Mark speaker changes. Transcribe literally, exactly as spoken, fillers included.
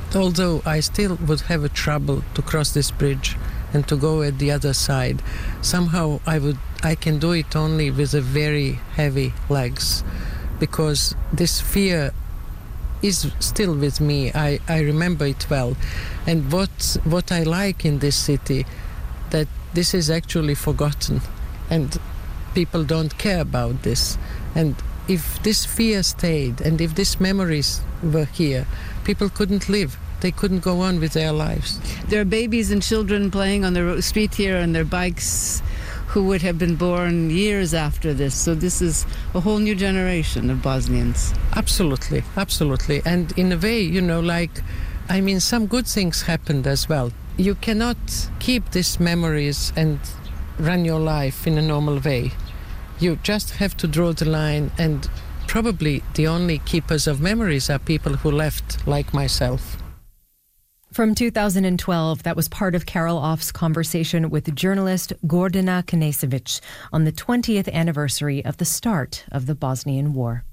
Speaker 1: although I still would have a trouble to cross this bridge and to go at the other side, somehow I would I can do it only with a very heavy legs, because this fear is still with me. I, I remember it well. And what what I like in this city, that this is actually forgotten and people don't care about this. And if this fear stayed and if these memories were here, people couldn't live. They couldn't go on with their lives.
Speaker 2: There are babies and children playing on the street here on their bikes who would have been born years after this. So this is a whole new generation of Bosnians.
Speaker 1: Absolutely, absolutely. And in a way, you know, like, I mean, some good things happened as well. You cannot keep these memories and run your life in a normal way. You just have to draw the line, and probably the only keepers of memories are people who left, like myself.
Speaker 3: From two thousand twelve, that was part of Carol Off's conversation with journalist Gordana Knežević on the twentieth anniversary of the start of the Bosnian War.